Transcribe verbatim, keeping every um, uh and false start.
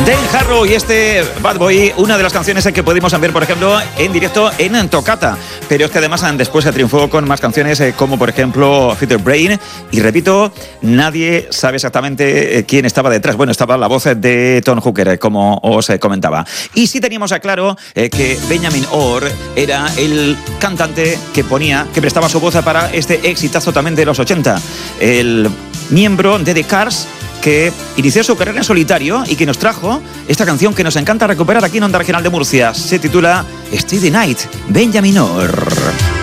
Dan Harrow y este Bad Boy, una de las canciones que pudimos ver, por ejemplo, en directo en Toccata. Pero es que además después se triunfó con más canciones como, por ejemplo, Feather Brain. Y repito, nadie sabe exactamente quién estaba detrás. Bueno, estaba la voz de Tom Hooker, como os comentaba. Y sí teníamos a claro eh, que Benjamin Orr era el cantante que ponía, que prestaba su voz para este exitazo también de los ochenta. El miembro de The Cars, que inició su carrera en solitario y que nos trajo esta canción que nos encanta recuperar aquí en Onda Regional de Murcia. Se titula Stay the Night, Benjamin Orr.